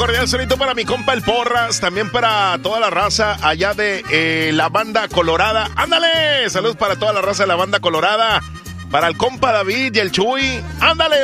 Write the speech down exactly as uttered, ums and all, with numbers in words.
Cordial saludito para mi compa el Porras, también para toda la raza allá de eh, la Banda Colorada. ¡Ándale! Saludos para toda la raza de la Banda Colorada, para el compa David y el Chuy. ¡Ándale!